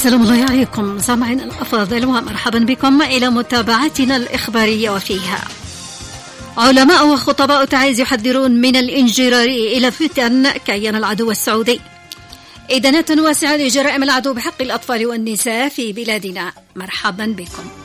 سلام الله عليكم سامعين الأفاضل، ومرحبا بكم إلى متابعتنا الإخبارية. وفيها علماء وخطباء تعز يحذرون من الانجرار إلى فتن كيان العدو السعودي. إدانات واسعة لجرائم العدو بحق الأطفال والنساء في بلادنا. مرحبا بكم.